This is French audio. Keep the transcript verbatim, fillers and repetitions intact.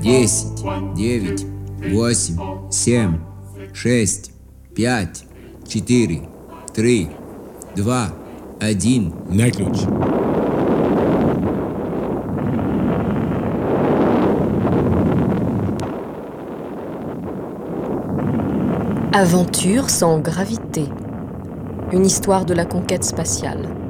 десять, девять, восемь, семь, шесть, пять, четыре, три, два, один. На ключ. Aventure sans gravité. Une histoire de la conquête spatiale.